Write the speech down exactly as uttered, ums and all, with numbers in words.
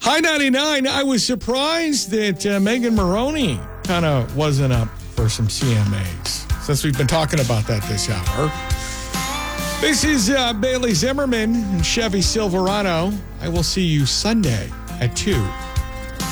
Hi, ninety-nine. I was surprised that uh, Megan Maroney kind of wasn't up for some C M As since we've been talking about that this hour. This is uh, Bailey Zimmerman and Chevy Silverado. I will see you Sunday at two.